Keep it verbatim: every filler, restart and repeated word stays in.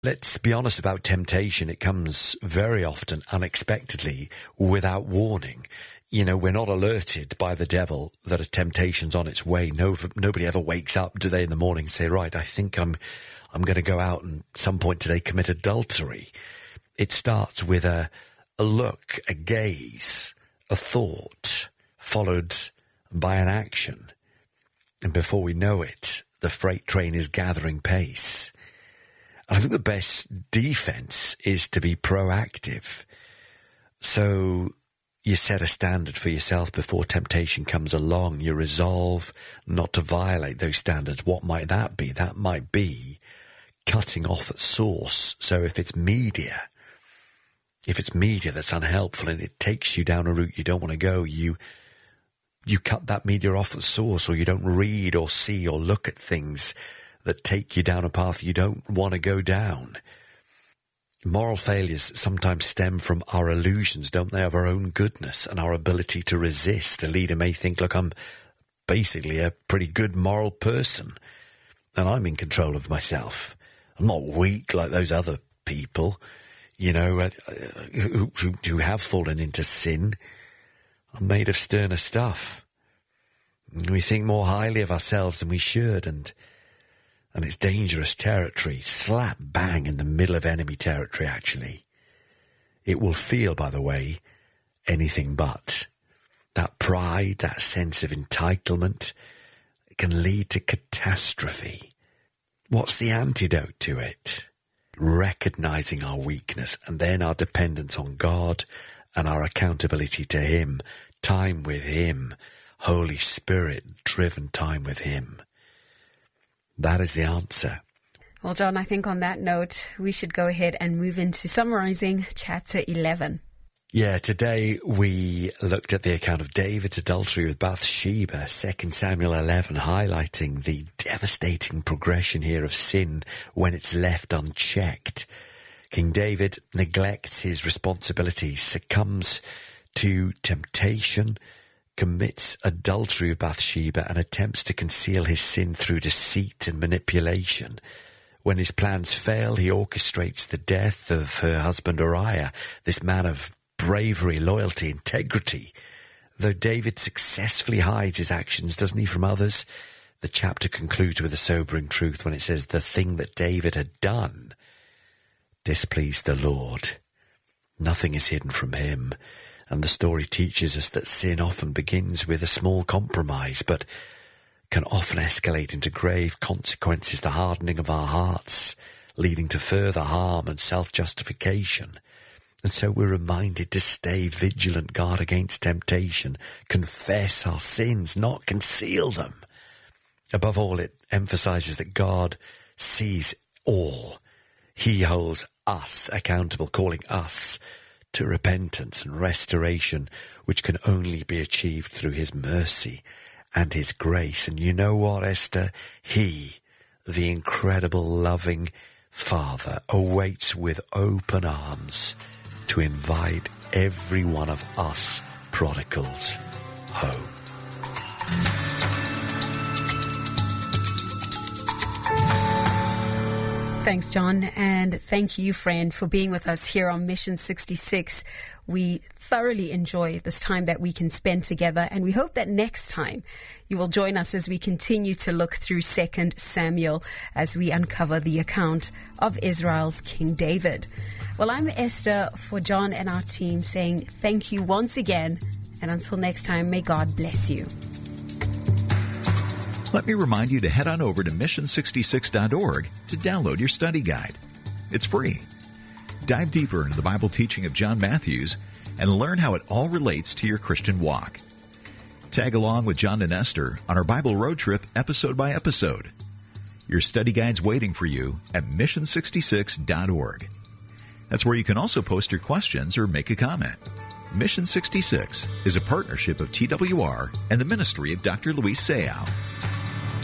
Let's be honest about temptation. It comes very often unexpectedly, without warning. You know, we're not alerted by the devil that a temptation's on its way. No, nobody ever wakes up, do they, in the morning and say, right, I think I'm, I'm going to go out and some point today commit adultery. It starts with a, a look, a gaze, a thought, followed by an action. And before we know it, the freight train is gathering pace. I think the best defense is to be proactive. So you set a standard for yourself before temptation comes along. You resolve not to violate those standards. What might that be? That might be cutting off at source. So if it's media, if it's media that's unhelpful and it takes you down a route you don't want to go, you you cut that media off at source, or you don't read or see or look at things that take you down a path you don't want to go down. Moral failures sometimes stem from our illusions, don't they, of our own goodness and our ability to resist. A leader may think, look, I'm basically a pretty good moral person, and I'm in control of myself. I'm not weak like those other people, you know, uh, who, who, who have fallen into sin. I'm made of sterner stuff. We think more highly of ourselves than we should, and And it's dangerous territory, slap bang in the middle of enemy territory, actually. It will feel, by the way, anything but. That pride, that sense of entitlement, it can lead to catastrophe. What's the antidote to it? Recognizing our weakness and then our dependence on God and our accountability to Him, time with Him, Holy Spirit-driven time with Him. That is the answer. Well, John, I think on that note, we should go ahead and move into summarizing chapter eleven. Yeah, today we looked at the account of David's adultery with Bathsheba, Second Samuel eleven, highlighting the devastating progression here of sin when it's left unchecked. King David neglects his responsibilities, succumbs to temptation, commits adultery with Bathsheba, and attempts to conceal his sin through deceit and manipulation. When his plans fail, he orchestrates the death of her husband Uriah, this man of bravery, loyalty, integrity. Though David successfully hides his actions, doesn't he, from others? The chapter concludes with a sobering truth when it says the thing that David had done displeased the Lord. Nothing is hidden from him. And the story teaches us that sin often begins with a small compromise, but can often escalate into grave consequences, the hardening of our hearts, leading to further harm and self-justification. And so we're reminded to stay vigilant, guard against temptation, confess our sins, not conceal them. Above all, it emphasizes that God sees all. He holds us accountable, calling us to repentance and restoration, which can only be achieved through His mercy and His grace. And you know what, Esther? He, the incredible, loving Father, awaits with open arms to invite every one of us prodigals home. Thanks, John, and thank you, friend, for being with us here on Mission sixty-six. We thoroughly enjoy this time that we can spend together, and we hope that next time you will join us as we continue to look through Second Samuel as we uncover the account of Israel's King David. Well, I'm Esther for John and our team saying thank you once again, and until next time, may God bless you. Let me remind you to head on over to mission sixty-six dot org to download your study guide. It's free. Dive deeper into the Bible teaching of John Matthews and learn how it all relates to your Christian walk. Tag along with John and Esther on our Bible road trip episode by episode. Your study guide's waiting for you at mission sixty-six dot org. That's where you can also post your questions or make a comment. Mission sixty-six is a partnership of T W R and the ministry of Doctor Luis Sayao.